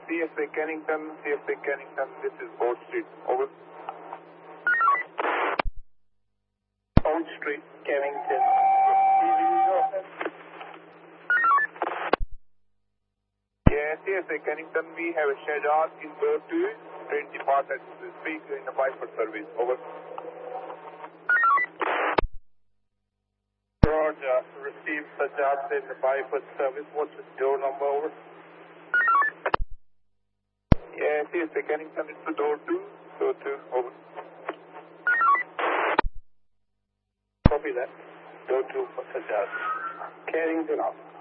CSA Kennington, this is Old Street, over. Old Street, Kennington. Yeah, CSA Kennington, we have a schedule in door 2, train departed to speak in the Byford service, over. Roger, received Sajjad in the Byford service. What's the door number, over? Yeah, CSA Kennington, it's the door 2, over. Copy that. Door 2 for Sajjad. Kennington off.